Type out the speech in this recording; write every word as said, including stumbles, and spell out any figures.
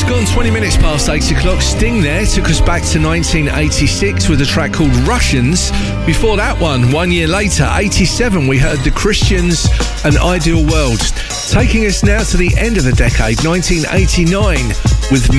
Gone twenty minutes past eight o'clock. Sting there took us back to nineteen eighty-six with a track called Russians. Before that one, one year later, eighty-seven, we heard The Christians and Ideal World. Taking us now to the end of the decade, nineteen eighty-nine, with